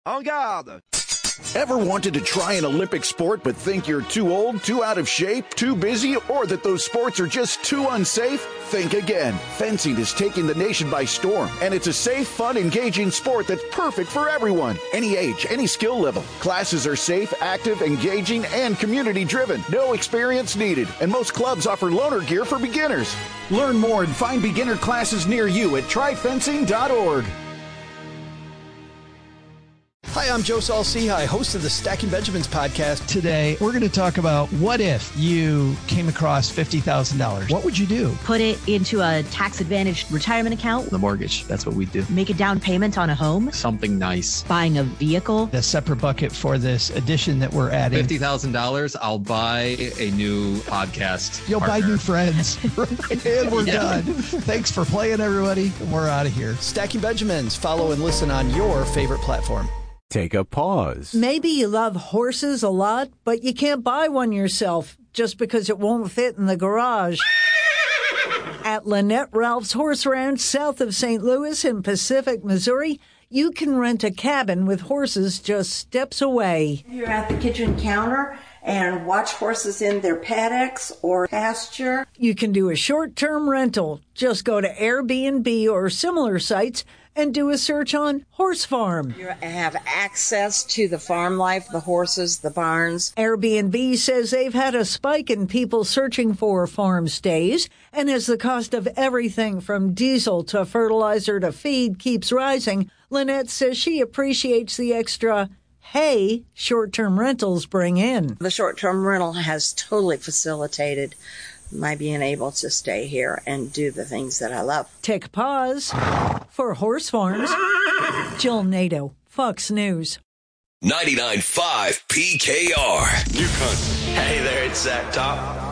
En garde! Ever wanted to try an Olympic sport but think you're too old, too out of shape, too busy, or that those sports are just too unsafe? Think again. Fencing is taking the nation by storm, and it's a safe, fun, engaging sport that's perfect for everyone. Any age, any skill level. Classes are safe, active, engaging, and community-driven. No experience needed, and most clubs offer loaner gear for beginners. Learn more and find beginner classes near you at tryfencing.org. Hi, I'm Joe Saul-Sehy, host of the Stacking Benjamins podcast. Today, we're going to talk about what if you came across $50,000? What would you do? Put it into a tax-advantaged retirement account. The mortgage, that's what we do. Make a down payment on a home. Something nice. Buying a vehicle. A separate bucket for this edition that we're adding. $50,000, I'll buy a new podcast. You'll buy new friends. And we're done. Thanks for playing, everybody. We're out of here. Stacking Benjamins. Follow and listen on your favorite platform. Take a pause. Maybe you love horses a lot, but you can't buy one yourself just because it won't fit in the garage. At Lynette Ralph's Horse Ranch south of St. Louis in Pacific, Missouri, you can rent a cabin with horses just steps away. You're at the kitchen counter and watch horses in their paddocks or pasture. You can do a short-term rental. Just go to Airbnb or similar sites and do a search on Horse Farm. You have access to the farm life, the horses, the barns. Airbnb says they've had a spike in people searching for farm stays, and as the cost of everything from diesel to fertilizer to feed keeps rising, Lynette says she appreciates the extra hay short-term rentals bring in. The short-term rental has totally facilitated my being able to stay here and do the things that I love. Take a pause. For Horse Farms, Jill Nato, Fox News. 99.5 PKR. Hey there, it's Zach Top.